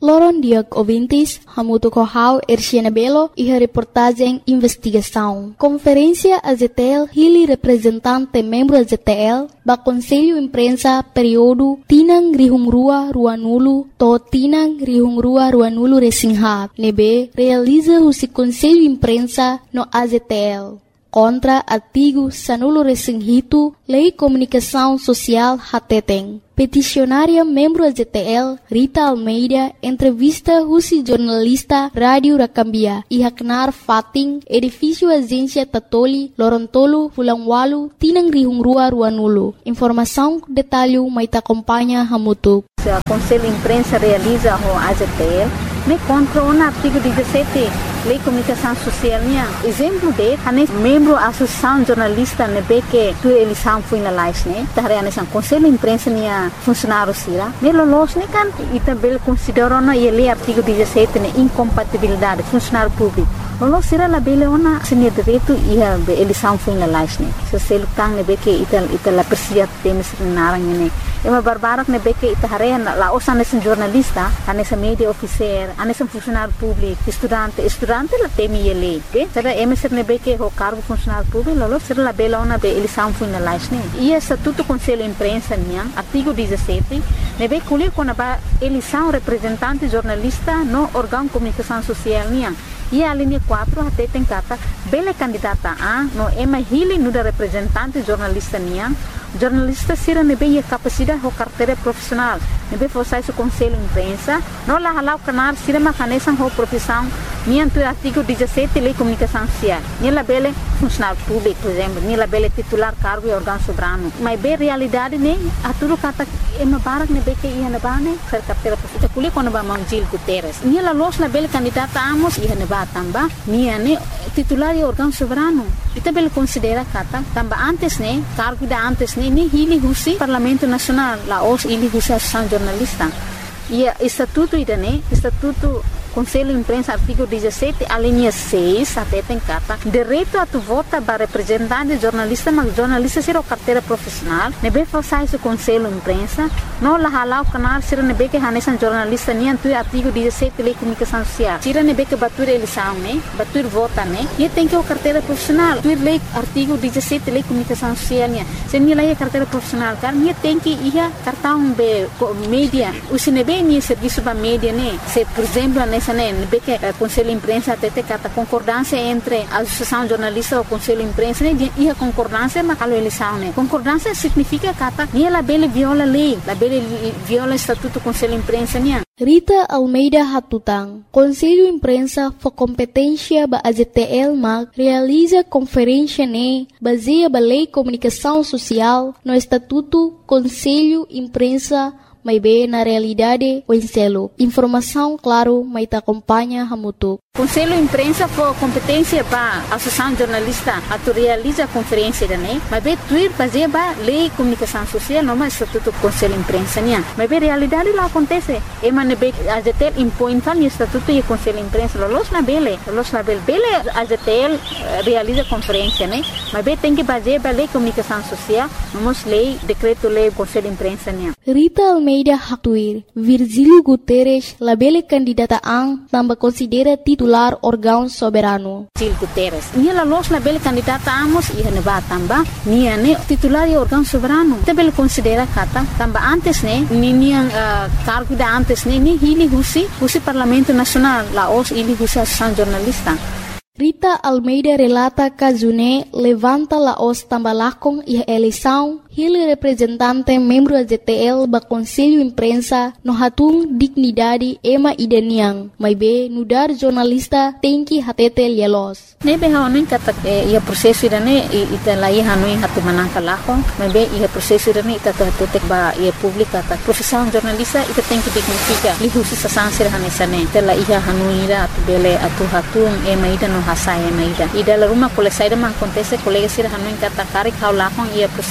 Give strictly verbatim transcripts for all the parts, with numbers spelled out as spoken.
Loron Diak ouvintes, Hamuto Kohau, Erciana Belo e a reportagem Investigação. Conferência A Z T L, Hili representante membro A Z T L, ba Conselho Imprensa período Tinang Rihungrua Ruanulu, to Tinang Rihungrua Ruanulu Resinghat, nebe realiza o Conselho Imprensa no A Z T L. Contra artigo Sanulo Resinghito, Lei Comunicação Social Hateteng. Peticionária membro A Z T L, Rita Almeida, entrevista Rusi jornalista Rádio Rakambia e Haknar Fating, edifício Agência Tatoli, Lorontolo, Fulangwalu, Tinang Rihungrua Ruanulu. Informação, detalhe, Maita acompanha Hamutuk. O Conselho Imprensa realiza o A Z T L, me contra o artigo dezessete, Lei Comunicação Social. Exemplo de, a membro da Associação Jornalista, nebe que tu eleição foi na live, né? Tahre a Conselho Imprensa nia funcionário sira. Nelo los ne kan itabel considera na ele artigo dezessete ne incompatibilidade funcionário público. Lo sira la bele ona senia direito e a eleição foi na live, né? Se se lutang nebe que ital ital la persia temes narang ne. É uma barbarak nebe que itahare la osa nesse jornalista, a nessa media officer, a nesse funcionário público, estudante, estudante la temi ele, ok? Será emeser nebe que o cargo funcionário público, lo sira la bele ona be eleição foi na live, né? E essa tudo Conselho Imprensa nia, artigo dezessete, nebe culi com a eleição representante jornalista no órgão de comunicação social nia. E a linha quatro até tem cata bela candidata a no ema hili no da representante jornalista nia. Jornalista sira nebe a capacidade ou carteira profissional. Nebe fosse o Conselho Imprensa, não lá halau canar sira macanesan ou profissão. Nia tu artigo dezessete Lei Comunicação Social. Nia la bele funcionário público, por exemplo, nia la bele titular cargo e órgão soberano. Mas bem realidade ne a tudo cata ema barak nebe que ia na bane ser carteira profissional. Kuli quando ba Manjil Guterres. Nia la los la bele candidata amos ia na ba tamba. Nia ne titular e órgão soberano. Ita bele considera kata tamba antes ne cargo da antes ne ni hili husi Parlamento Nacional la os hili husi Associação Jornalista. E estatuto ida ne estatuto Conselho Imprensa, artigo dezessete, a linha seis, até tem cata, direito a tu vota para representante jornalista, mas jornalista será carteira profissional, nebe façai o Conselho Imprensa, não la halau canal, será nebe que hanesan jornalista, nem tu artigo dezessete, Lei Comunicação Social, será nebe que batur eleição, né, batur vota, né, e tem que o carteira profissional, tu lei artigo dezessete, Lei Comunicação Social, né, se nem lá é carteira profissional, cara, nem tem que ir cartão be mídia, o se nebe nem serviço para mídia, né, se por exemplo, nessa nebe que o Conselho Imprensa até tem cata concordância entre a Associação Jornalista e o Conselho Imprensa, né, e a concordância mas a eleição, né, concordância significa cata, nem ela bele viola lei, la bele viola estatuto do Conselho Imprensa, né. Rita Almeida Hatutang, Conselho Imprensa for competência ba A Z T L mag realiza conferência ne baseia ba Lei Comunicação Social no Estatuto Conselho Imprensa mas bem na realidade o enselo. Informação, claro, mas te acompanha Hamutuk. Conselho Imprensa for competência para a Associação Jornalista a tu realiza a conferência da né, mas bem tu ir fazer ba Lei Comunicação Social não mais estatuto do Conselho Imprensa né, mas bem realidade lá acontece. E mas bem a Z T L impõe tal estatuto e Conselho Imprensa los na bele, los na bele, bele a Z T L realiza conferência né, mas bem tem que fazer ba Lei Comunicação Social, vamos lei decreto lei Conselho Imprensa né. Rita Almeida Hatuir, Virgílio Guterres, la bele candidata ang tambah considera titular órgão soberano. Virgílio Guterres, nia la los la bele candidata amos e neba tamba, nia ne titular e órgão soberano. Te bele considera kata tamba antes ne, ni nia uh, cargo da antes ne, ni hili husi, husi Parlamento Nacional, la os hili husi Associação Jornalista. Rita Almeida relata que June levanta la os tambalakong e a eleição, ele representante membro da Z T L ba Conselho Imprensa no hatung dignidade ema idaniang, mas be nudar jornalista tem que hatete lielos. Nebe haonin kata ia prosesso idane ita lai hanuin hatu manangka lakong, mas be ia prosesso idane ita hatete ba ia publika ta profissão jornalista ita tem que dignifica lihusi sasansir hanesane ita lai hanuin ira atu bele atu hatung ema ida no hasai ema ida ida la rumah kole saida man acontece colega sir hanuin kata kari kau lakong ia prosesso idane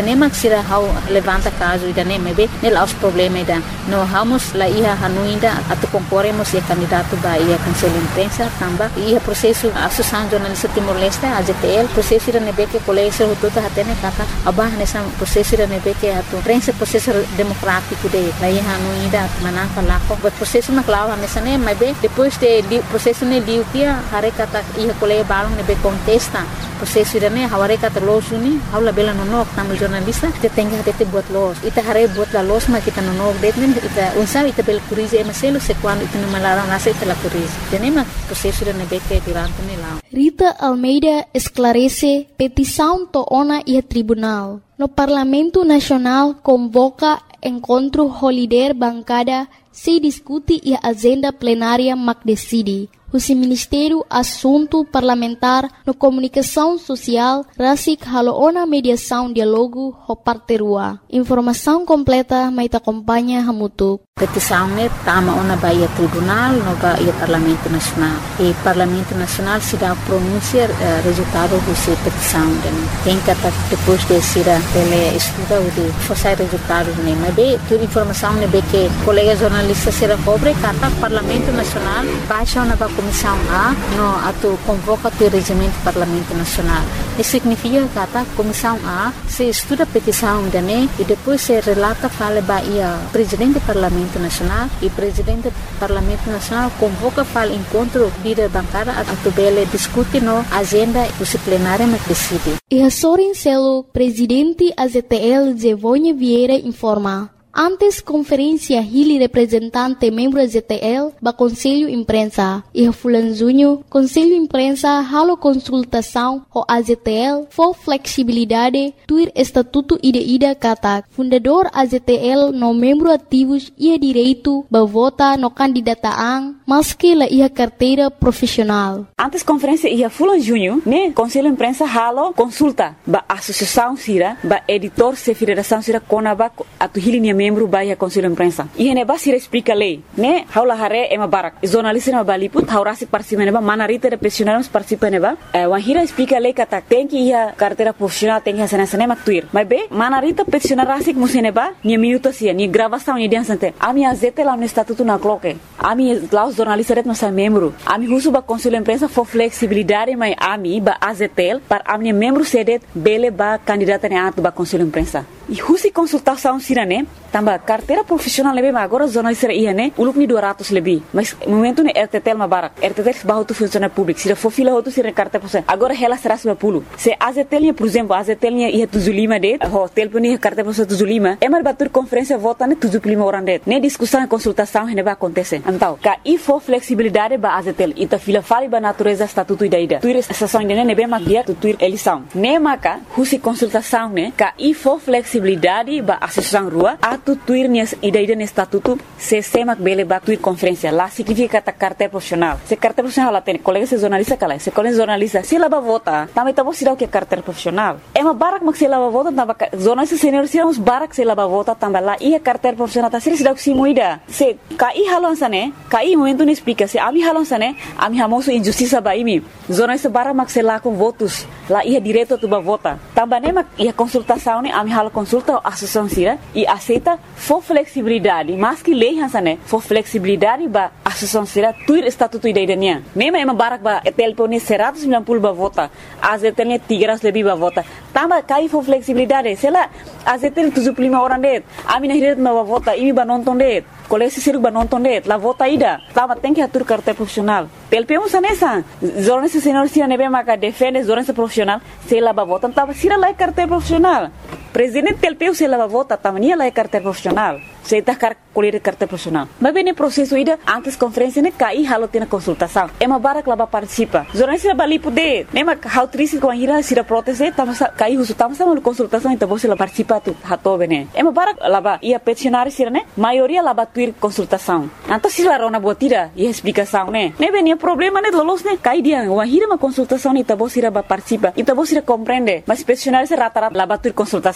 nem maksira how levanta caso ida nem mebe nel aos problema ida no vamos la ia hanuinda atu concorremos e candidato ba ia conselho imprensa tamba ia processo associação jornalista Timor-Leste A J T L processo ida nebe que colégio tudo hatene kata abah nessa processo ida nebe que atu prensa processo democrático de la ia hanuinda manaka lako but processo na clava nessa nem mebe depois de processo ne diu kia hare kata ia colégio balong nebe contesta processo ida ne haware kata los uni haula bela nonok tamu jornalista te tenga tete buat los ita hare buat la los ma kita nonok detmen ita unsa ita bel curize e maselo se quando ita numalara nasa ita la curize tenema processo ida nebe que durante ne la Rita Almeida esclarece petição to ona e tribunal. No Parlamento Nacional convoca encontro holiday bancada se discute e agenda plenária mac decide. O Ministério Assunto Parlamentar no Comunicação Social Rasik Haloona Mediação Dialogo ho Parterua. Informação completa mai acompanha Hamutuk. Petição ne tama ona baia tribunal no baia Parlamento Nacional. E Parlamento Nacional se dá pronúncia uh, resultado dessa petição. Tem que depois de ser ele estuda o de forçar resultados ne. Mas bem, toda informação ne bem que colega jornalista será cobre kata Parlamento Nacional baixa ona ba Comissão A no ato convoca o regimento do Parlamento Nacional. Isso significa que a Comissão A se estuda a petição da N E e depois se relata fala baia presidente do Parlamento Nacional e presidente do Parlamento Nacional convoca fala encontro líder bancada a tubele discute no agenda do plenário mas decide. E a Sorin Celo, presidente A Z T L Zevonha Vieira informa. Antes conferência Hili representante membro Z T L ba Conselho Imprensa e a Fulanzunho Conselho Imprensa halo consultação ho A Z T L for flexibilidade tuir estatuto ida ida kata fundador A Z T L no membro ativos ia direito ba vota no candidataan maski la ia carteira profissional. Antes conferência ia Fulanzunho né Conselho Imprensa halo consulta ba associação sira ba editor se federação sira konaba atu Hili membro baia Conselho Imprensa. E ne basira explica lei, né? Haula hare ema barak. Jornalista na baliput haurasi participa neba manarita de profissionais participa neba. Eh, wahira explica lei kata tem que ia carteira profissional tem que ser nessa nema tuir. Mas be manarita profissional rasik museneba ni minuto sia ni gravação ni dia sante. Ami azete lá no estatuto na cloque. Ami lá os jornalistas ret nossa membro. Ami husu ba Conselho Imprensa for flexibilidade mai ami ba A Z T L para ami membro sedet bele ba candidata ne atu ba Conselho Imprensa. E husi consultação sirane tamba carteira profissional lebe ma agora jornalista ia né uluk ni dua ratus lebih mas momento ne R T T L ma barak R T T L bahu tu funcionário público sira for fila hotu sira carteira profissional agora ela será seratus lima puluh se A Z T L por exemplo A Z T L ia tujuh puluh lima det ho telefon ia carteira profissional tujuh puluh lima emar batur conferência vota ne tujuh puluh lima orang det ne discussão e consultação ne ba acontece então ka i for flexibilidade ba A Z T L ita fila fali ba natureza estatuto ida ida tuir sessão ne ne be ma dia tu tuir eleição ne maka husi consultação ne ka i for flexibilidade ba associação rua atu tuir nias ida ida ne estatuto se semak bele ba tuir conferência lá significa ta carteira profissional se carteira profissional lá tem colega se jornalista kala se colega jornalista se lá ba vota também tá bom se dá o que carteira profissional é uma barak mak se lá ba vota tamba jornalista senior se uns barak se lá ba vota tamba lá ia carteira profissional tá se dá o que se moida se kai halon sane kai momento ne explica se ami halon sane ami hamoso injustiça ba imi jornalista barak mak se lá com votos lá ia direito tu ba vota tamba ne mak ia consultação ne ami halo consulta a associação sira e aceita for flexibilidade mas que lei hansane for flexibilidade ba associação sira tuir estatuto ida idania mema ema barak ba telefone seratus sembilan puluh ba vota A Z T L tiga ratus lebih ba vota tamba kai for flexibilidade sela A Z T L tujuh puluh lima orang det ami na hiret ba vota ini ba nonton det kolesi siru ba nonton det la vota ida tamba tem que atur carteira profissional T L P um sanesa jornalista senior sira nebe maka defende jornalista profissional sela ba vota tamba sira la carteira profissional presidente T L P U se lava vota tamania la carteira profissional se tá car colher carteira profissional mas bem no processo ida antes conferência ne cai halo tem consultação é uma barak lava participa jornalista bali poder nem ma how triste com a ira sira proteste tamo cai uso tamo sama consultação então você la participa tu hato bene é uma barak lava ia peticionário sira ne maioria lava tuir consultação então se la rona botira e explicação ne ne bem problema ne lolos ne cai dia uma ira ma consultação então você ira participa então você compreende mas peticionário se rata rata lava tuir consultação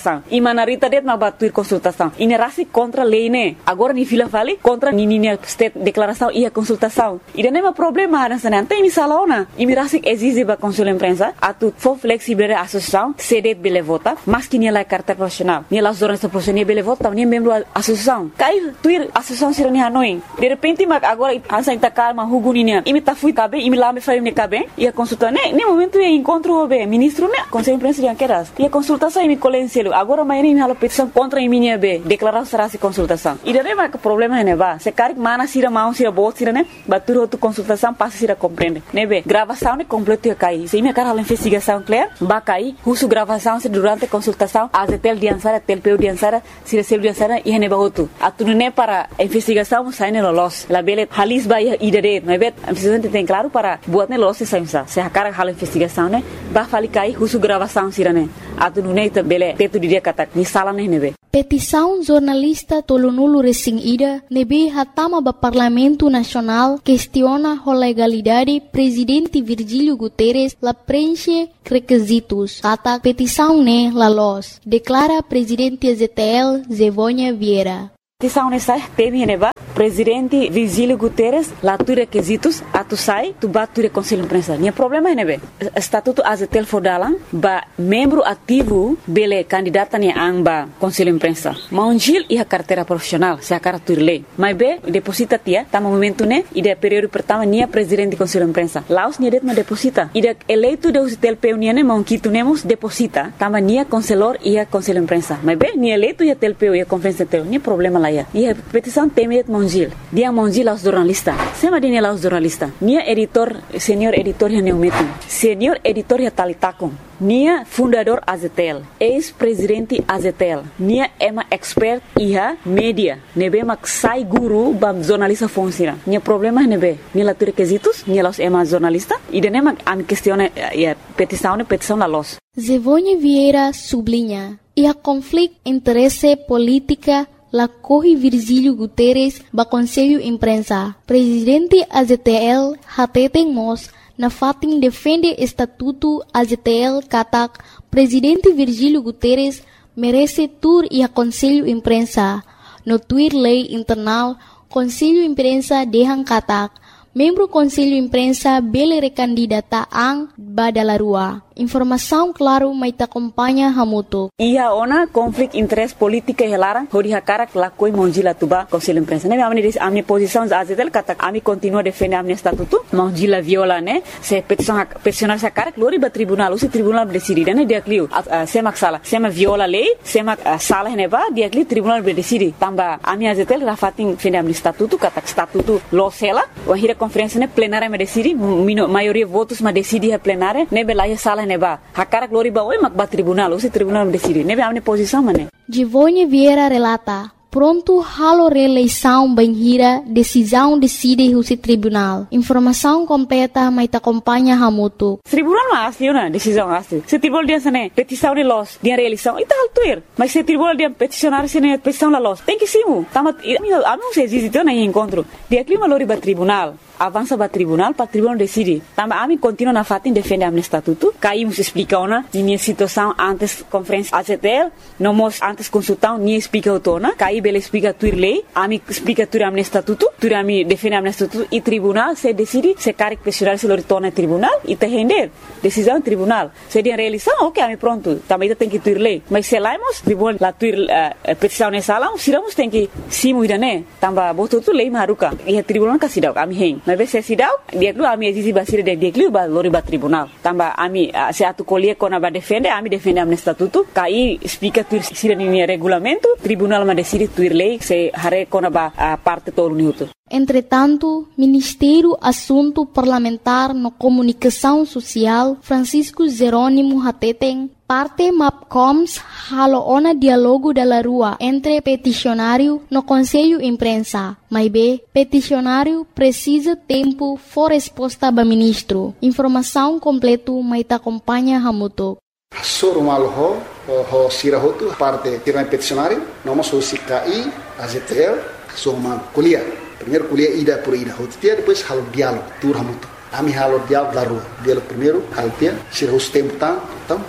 consultação. E manarita det ma batuir consultação. E ne rasi contra lei né. Agora ni fila fali contra ni ni state declaração e a consultação. E não é problema ada sana. Tem misala ona. E me rasi exige ba consul imprensa atu for flexible a associação cedet bele vota, mas que ni la carta profissional. Ni la zona profissional bele vota, ni membro associação. Kai tuir associação sira ni hanoi. De repente mag agora asa inta calma huguninya. E me ta fui cabe, e me lá me fai me cabe. E a consulta né, ne momento e encontro o be ministro né, conselho imprensa de anqueras. E a consultação e me colenselo. Agora mai me hala petição contra a minha be, declaração será se consultação. E daí mas problema é né ba. Se cari mana sira mão sira bot sira né, batur outro consultação passa sira compreende. Né be, gravação né completo e cai. Se me cara hala investigação clear, ba cai, uso gravação se durante consultação, a tel diansara, tel peu diansara, sira sel diansara e ne ba outro. Atu né para investigação sai ne los. La bele halis ba e idade, não é bet? A investigação tem claro para buat ne los se saimsa. Se a cara hala investigação né, ba fali cai, uso gravação sira né. Atu né te bele teto dia kata ni sala ne ne be. Petição jornalista Tolonulu Resing Ida nebe hatama ba Parlamento Nacional questiona a legalidade presidente Virgílio Guterres la preenche requisitos. Kata petição ne la los. Declara presidente Z T L Zevônia Vieira. Petição nessa teve neba presidente Virgílio Guterres lá tu requisitos atu sai tu bat tu conselho imprensa. Nia problema é nebe estatuto azetel fodalan ba membro ativo bele candidata ni amba conselho imprensa. Maunjil e a carteira profissional se a cara tu lei. Mas be deposita tia tá momento né e de período pertama nia presidente conselho imprensa. Laos nia det ma deposita. E de eleito de azetel peuniane né maunquito nemos deposita tama nia conselor e a conselho imprensa. Mas be nia eleito e a telpeu e a conferência tel nia problema lá ia. E a petição temet Monjil. Dia Monjil aos jornalistas. Sema dini aos jornalistas. Nia editor, senior editor ya neumetum. Senior editor ya talitakum. Nia fundador Azetel. Ex-presidente Azetel. Nia ema expert iha media. Nebe mak sai guru bam jornalista fonsira. Nia problema nebe. Nia latu requisitos. Nia los ema jornalista. E dene mak am questione ya petição ne petição la los. Zevônia Vieira sublinha. E a conflito interesse política la corre Virgílio Guterres ba Conselho Imprensa. Presidente A Z T L hateten mos na fatin defende estatuto A Z T L katak Presidente Virgílio Guterres merece tur e a Conselho Imprensa. No tuir lei internal Conselho Imprensa dehan katak membro Conselho Imprensa bele recandidata ang badalarua. Informação claro mai ta acompanha hamuto. Ia ona conflito interesse política helara hori hakara lakoi monjila tuba Conselho Imprensa. Ne amni dis amni posição azetel kata ami continua defender amni estatuto monjila viola né se petição peticionar sa cara glori ba tribunal o se tribunal decidir né dia clio sema sala sema viola lei sema sala ne ba dia clio tribunal decidir tamba ami azetel rafatin defender amni estatuto kata estatuto lo sela o hira conferência né plenária me decidir maioria votos ma decidir a plenária ne belaya sala neba hakara glori ba oi mak ba tribunal o se tribunal decide nebe amne posição mané Zevônia Vieira relata pronto halo reeleição banhira decisão decide o se tribunal informação completa mai ta acompanha hamuto tribunal mas na decisão asli se tribunal dia sane petição de los dia reeleição e tal tuir mas se tribunal dia peticionar sene petição la los tem que simu tamat amo se existe na encontro dia clima lori ba tribunal avança para tribunal, para tribunal decide. Também a mim continua na fatin defende amne estatuto. Caímos explica ona, minha situação antes conferência A Z T L, não mos antes consultão nem explica outona. Caí bela explica tuir lei, a mim explica tuir amne estatuto, tuir a mim defende amne estatuto e tribunal se decide se caric pessoal se retorna tribunal e te render decisão tribunal. Se dia realização, ok, a mim pronto. Também tem que tuir lei, mas se laimos tribunal la tuir uh, petição nessa lá, siramos tem que simu ida né. Também botou tu lei maruca e a tribunal casidau a mim hen. Mas se sidau dia dulu ami exisi basir dia dia dulu ba lori ba tribunal tambah ami se atu colher kona ba defende ami defende amne estatuto kai explica tu sira ni regulamento tribunal ma decide tu lei se hare kona ba parte todo minuto. Entretanto, Ministério Assunto Parlamentar no Comunicação Social Francisco Jerônimo Hateten parte MAPCOMS halo ona dialogo da rua entre peticionário no Conselho Imprensa. Mas B, peticionário precisa tempo for resposta ba ministro. Informação completo mai ta acompanha hamuto. Surmal ho ho sirahotu parte tirana peticionário, nós o C K I, A Z T L, soma kuliah. Primeiro kuliah ida por ida, hotia depois halo diálogo, tur hamuto. Ami halo diálogo da rua. Diálogo primeiro, halo tia, sirahus tempo tam, tam pronto.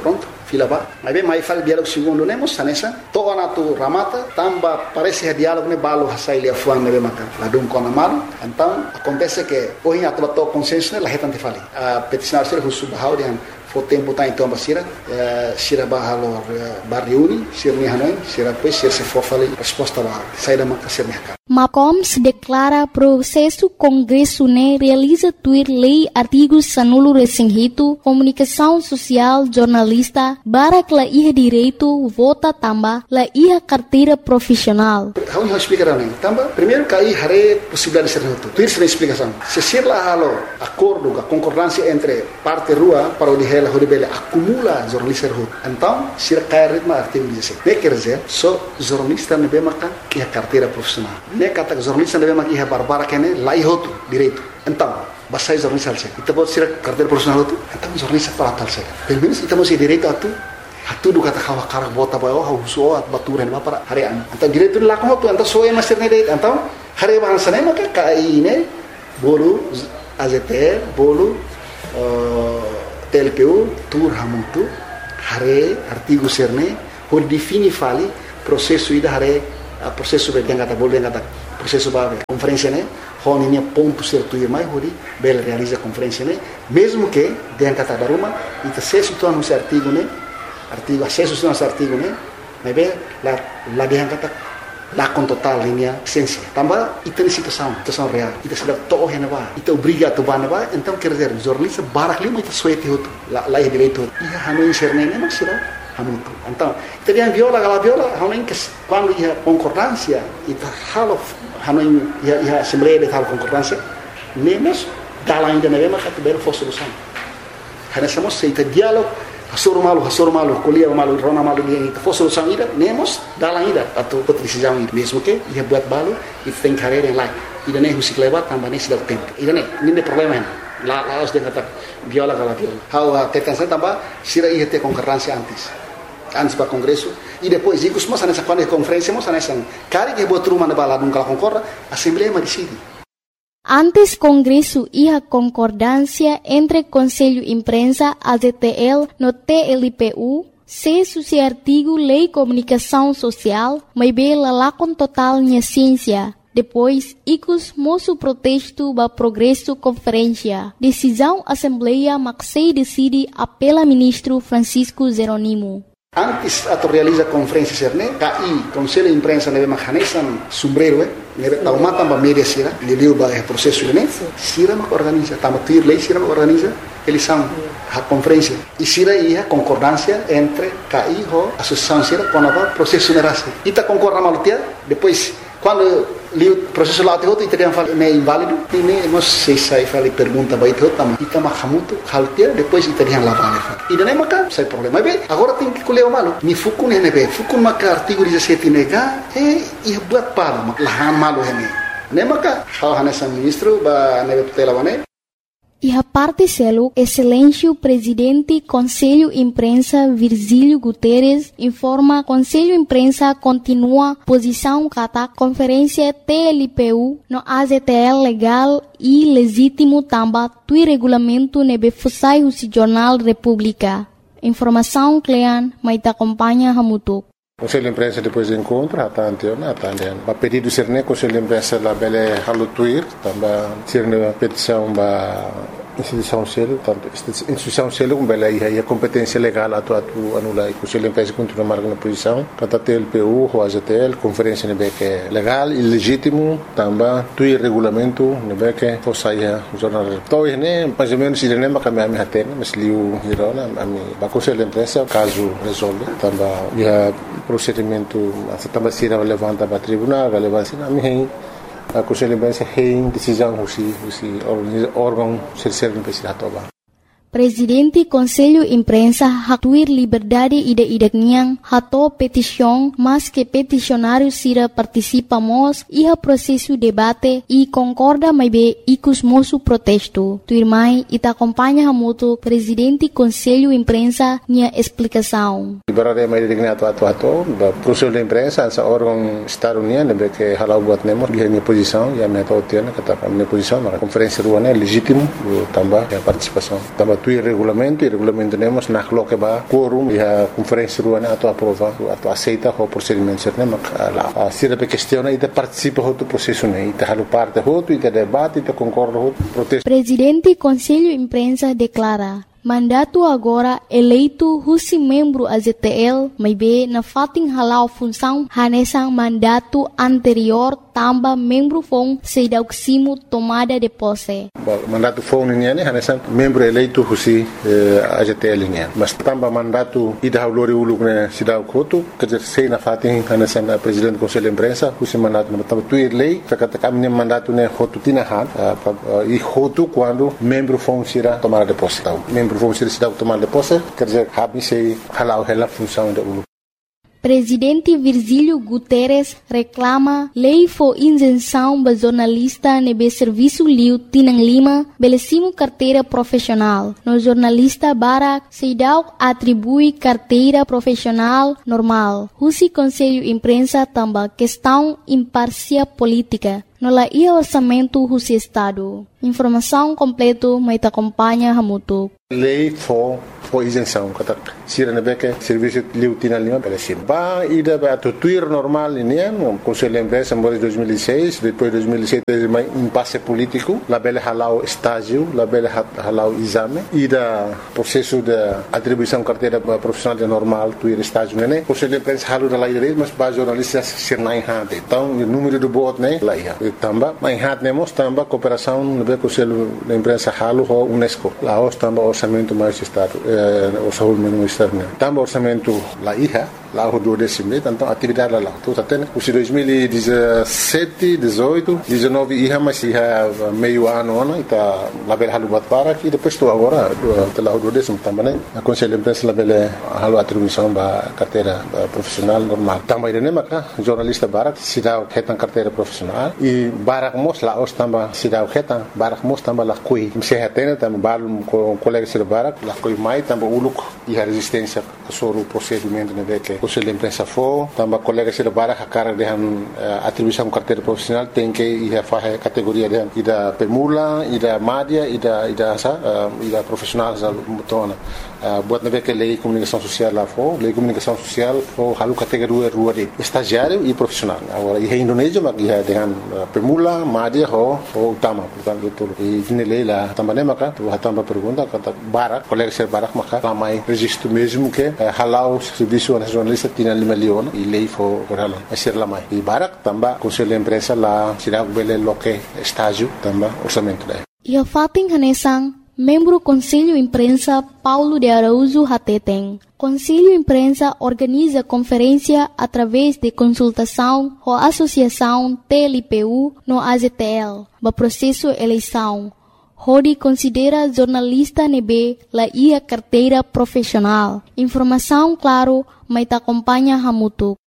fila ba. Mas bem, mais fala diálogo segundo, né, moça, nessa. Toa na tu ramata, tamba parece diálogo né balo hasai lia fuan né maka. Ladum kona malu. Então, acontece que hoje a tua to consenso né la hetante fali. A peticionário ser husu bahau dia o tempo tá então basira, sira bahalo barriuni, sira ni hanoi, sira pois sira se fofali resposta lá, sai da maka sira ni Macoms declara processo Congresso né realiza tuir lei artigos sanulo resinghito, comunicação social, jornalista, barak la iha direito, vota tamba, la iha carteira profissional. How you explicar não? Tamba, primeiro cai hare possibilidade de ser reto. Tuir sem explicação. Se ser lá halo acordo, a concordância entre parte rua para o dihela horibele acumula jornalista rua. Então, sira cai ritmo artigo dezessete. Ne quer dizer, só jornalista ne bemaka que a carteira profissional. Ne kata jornalista ne bemaka que barbara que ne lá ihoto direito. Então, basai jornalista alse. Ita bot sira carteira profissional tu. Então jornalista para tal se. Pelo menos ita mesti direito atu. Hatu du kata kawa karak bota bayo hau so at baturan ba para harian. Então direito la ko tu anta so e master ne direito. Então hare bahan sane maka kai ne bolu A Z T L bolu T L P U tur hamutu hare artigo serne por defini fali processo ida hare processo be yang kata bolu yang kata processo ba conferência ne honi ponto certo e mais hori bel realiza conferência ne mesmo que yang kata daruma ita se situ anu artigo ne artigo acesso a artigo né mas bem lá lá dia kata lá com total linha essência também e tem situação situação real e tem sudah toh yang apa itu obriga tu ban apa então quer dizer jornalista barak lima itu suete itu lá lá direito e hanu inserne ne mas sudah hanu então terian viola gala viola hanu que quando ia concordância e halo hanu ia ia assembleia de tal concordância nemos dalam ainda ne mas que belo fosse solução hanya samo seita diálogo Hasur malu, hasur malu, kuliah malu, rona malu dia itu fosil sang ida, nemos dalam ida atau decisão ida mesmo que dia buat balu, itu tem carreira yang lain. Ida ne husik lewat tambah ne sudah tempo. Ida ne, ini problema ini. La la harus dia kata viola kala viola. Hawa tetan saya tambah sira ia te concorrência antes. Antes para congresso e depois ikut semua sana quando conferência semua sana sang. Kari que botar rumah na bala nunca concorra, assembleia ma decide. Antes Congresso iha concordância entre Conselho Imprensa, A Z T L, no T L P U, se suci artigo Lei Comunicação Social, mas bem lá com total minha ciência. Depois, icus moço protesto ba progresso conferência. Decisão Assembleia Maxei decide apela ministro Francisco Zeronimo. Antes atau realiza conferência serne, K I Conselho Imprensa nebe mahanesan sombrero eh, nebe tau mata ba media sira, liliu ba processo ne, sira mak organiza, tama tuir lei sira mak organiza, eles são a conferência. E sira ia concordância entre K I ho associação sira com a processo nerase. Ita concorda malutia, depois quando o processo lá te outro e teriam falado é inválido e nem nós sei sai fali pergunta vai te outro também e tama hamuto haltia depois teriam lá vale e daí maca sai problema bem agora tem que colher o malo ni fukun ne be fukun maca artigo dezessete nega e e buat palo lahan malo hene ne maca hal hanesa ministro ba ne tutela wane. E a parte selo, Excelêncio Presidente Conselho Imprensa Virgílio Guterres informa Conselho Imprensa continua posição kata conferência T L P U no A Z T L legal e legítimo tamba tui regulamento nebe fusai husi Jornal República. Informação Clean, mas te acompanha Hamutuk. Conselho de Imprensa depois do encontro, até anteontem, até anteontem. A pedido ser né, Conselho de Imprensa lá bele halutuir, também ser né petição ba instituição selo, tanto instituição selo com bele aí a competência legal atu atu anula e Conselho de Imprensa continua marcando posição, kata T L P U, o A Z T L, conferência né que é legal e legítimo, também tuir regulamento né que fosse aí o jornal. Então né, mais ou menos ele nem vai caminhar me até, mas liu hirona, a mim, ba Conselho de Imprensa caso resolve, também já procedimento essa também se levanta para tribunal, relevância na minha a Conselho de Imprensa tem decisão husi husi órgão serserno pesira toba. Presidente Conselho Imprensa hatuir liberdade ida idakniang hato petição mas que peticionário sira participamos iha processo debate e concorda mais be ikus moço protesto. Tuirmai ita acompanha hamuto Presidente Conselho Imprensa nia explicação. Liberdade mais digna atu atu atu Conselho de Imprensa essa órgão Estado União nebe que halau buat nemo dia minha posição e a minha tautia kata minha posição na conferência ruana é legítimo também a participação também tuir regulamento e regulamento nemos na coloque ba quorum e a conferência ruana ato aprova ato aceita o procedimento certo mak la se da questione e participa do processo né e halu parte hoto e debate e concorda hoto protesto. Presidente Conselho Imprensa declara mandato agora eleito husi membro A Z T L, may be na fating halau função hanesang mandato anterior tamba membro fong sedauksimo tomada de posse. Mandato fong niya ni hanesang membro eleito husi A Z T L niya. Mas tamba mandato ida haulori uluk na sidauk hotu, kajer sei na fating hanesang presidente Conselho Imprensa husi mandato na tamba tuir lei, kakata kami ni mandato na hotu tinahan, e hotu quando membro fong sira tomada de posse. Membro vamos ser cidade tomar de posse, quer dizer, habe se halau hela função da U L U. Presidente Virgílio Guterres reclama lei for isenção ba jornalista nebe serviço liu tinang lima belecimo carteira profissional. No jornalista Barak Seidau atribui carteira profissional normal. Husi Conselho Imprensa tamba questão imparcial política. No la ia orçamento husi Estado. Informação completo mai te acompanha hamutuk. Lei for for isenção kata sira nebeke serviço liu tinang lima belecimo. Ba ida ba tuir normal ini no Conselho Imprensa em dois mil e seis, depois dois mil e sete mai impasse político, la bele halau estágio, la bele halau exame, ida processo de atribuição carteira profissional de normal tuir estágio né. Conselho Imprensa halu da lei mas ba jornalistas ser nai hade. Então o número de bot né lá ia. Tamba mai hat nemos tamba cooperação no Conselho Imprensa halu ho UNESCO. Lá os tamba orçamento mais estado, o saúde ministério. Tamba orçamento lá ia. Lá o do décimo, então atividade lá. Tudo até né. Os dois mil e dezessete, dezoito, dezenove ia mas ia meio ano ano ita lá bel halu bat para que depois estou agora lá o do décimo também né. A Conselho Imprensa lá bel halu atribuição ba carteira profissional normal. Também né maka jornalista Barak sidau hetan carteira profissional e Barak mos lá os tamba sidau hetan Barak mos tamba lá coi. Se hatena tamba balum com colega sir Barak lá coi mai tamba uluk e a resistência sobre o procedimento né que Conselho Imprensa for, também colega se lebara a cara de atribuição carteira profissional tem que ir a fazer categoria de ida pemula, ida média, ida ida asa, ida profissional za mutona. Buat nabe que lei comunicação social lá for, lei comunicação social for halu categoria rua de estagiário e profissional. Agora e Indonésia mas ia dengan pemula, média ho ho utama, portanto tudo. E ini lei lá também maka tu hatamba pergunta kata Barak, colega se Barak maka ramai registro mesmo que halau serviço nacional tinha lima leon e lei for orala a ser lá mais e Barak tamba Conselho Imprensa lá sirag bele loke estágio tamba orçamento daí. E a fating hanesang membro Conselho Imprensa Paulo de Araújo Hateteng. Conselho Imprensa organiza conferência através de consultação ou associação T L P U no A Z T L, ba processo eleição. Hodi considera jornalista nebe la ia carteira profissional. Informação claro, mas te acompanha hamutuk.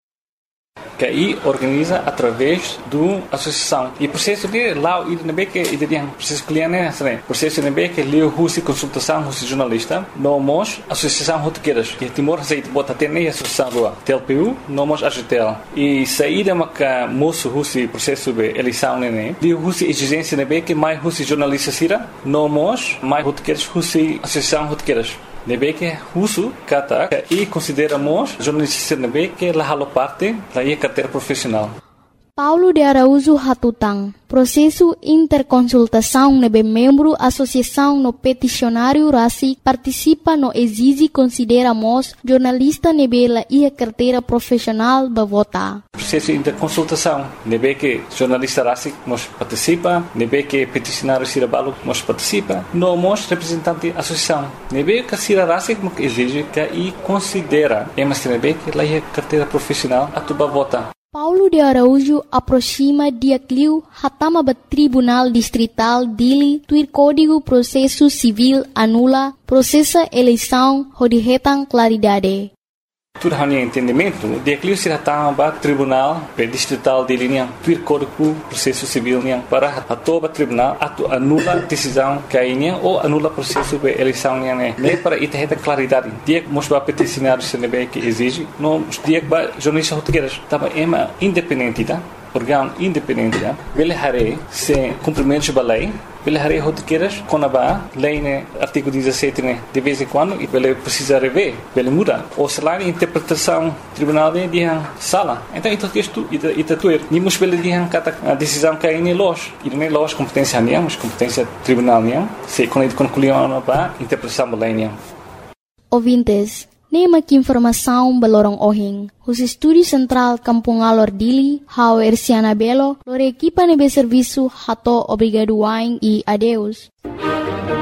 Que aí organiza através do associação e processo de lá o nebe que ideia processo cliente né processo nebe que leu husi consultação husi jornalista nomos associação rotequeiras que Timor aceita bota ter nem associação do T L P U nomos A Z T L e saída maca moço husi processo de eleição né leu husi exigência nebe que mais husi jornalista sira nomos mais rotequeiras husi associação rotequeiras nebe que husu kata e consideramos jornalista nebe que la halo parte da ia carteira profissional. Paulo de Araújo Hatutang. Processo interconsultação nebe membro associação no peticionário Rasi participa no exige consideramos jornalista nebe la ia carteira profissional ba vota. Processo interconsultação nebe que jornalista Rasi nos participa, nebe que peticionário Sirabalo nos participa, nomos representante associação. Nebe que Sira Rasi que exige que e considera emas nebe que la ia carteira profissional atuba vota. Paulo de Araújo aproxima dia cliu hatama ba Tribunal Distrital Dili tuir Código Processo Civil anula processa eleição hodihetan claridade. Tudo hanya entendimento, dia cliu se hatama ba Tribunal Distrital Dili niang tuir Código Processo Civil niang para atoba tribunal atu anula decisão kainya ou anula processo de eleição niang né. Nem para ita heta claridade. Dia mos ba peticionário se nebe que exige, no dia ba jornalista rotequeiras tava ema independente tá. órgão independente, ele hare se cumprimento da lei, ele hare rotiqueiras com a lei, né, artigo dezessete, né, de vez em quando, e ele precisa rever, ele muda. Ou se lá a interpretação tribunal de dia sala. Então isso texto e tatuer. Nimos ele dia cada decisão que é em loja, e não é loja competência nenhuma, mas competência tribunal nenhuma. Se quando ele concluiu a interpretação da lei nenhuma. Ouvintes, nema que informação balorong ohing. Os estúdios central Kampung Alor Dili, Hau Erciana Belo, lore equipa nebe serviço hato obrigado wain e adeus.